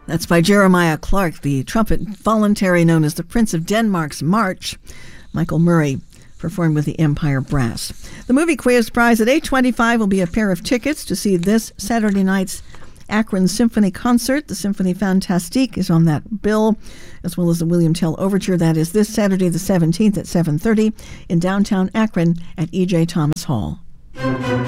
That's by Jeremiah Clark, the trumpet voluntary known as the Prince of Denmark's March. Michael Murray performed with the Empire Brass. The movie quiz prize at $8.25 will be a pair of tickets to see this Saturday night's Akron Symphony Concert. The Symphonie Fantastique is on that bill, as well as the William Tell Overture. That is this Saturday the 17th at 7:30 in downtown Akron at E.J. Thomas Hall.